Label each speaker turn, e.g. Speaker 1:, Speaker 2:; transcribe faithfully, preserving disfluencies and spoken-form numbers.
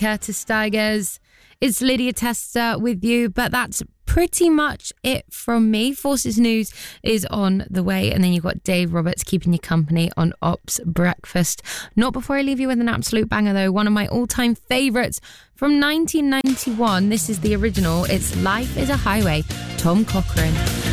Speaker 1: Curtis Stigers. It's Lydia Tester with you, but that's pretty much it from me. Forces News is on the way, and then you've got Dave Roberts keeping you company on Ops Breakfast. Not before I leave you with an absolute banger, though. One of my all-time favourites from nineteen ninety-one. This is the original. It's Life is a Highway, Tom Cochrane.